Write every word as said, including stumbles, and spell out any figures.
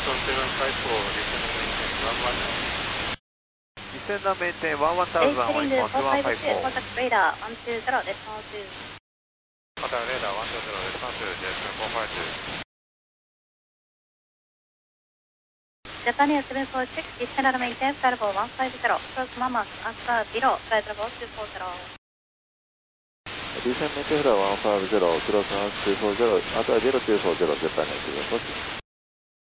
Descend maintain one one thousand on one two one five four. Contact radar one two zero, response two. Contact radar one two zero, response two, Japan four five two. Japan Air seven four six, descend and maintain flight level one five zero, close Mama, answer below, flight level two four zero. Descend maintain flight one five zero, close two four zero, answer below two four zero, Japan Air seven four six.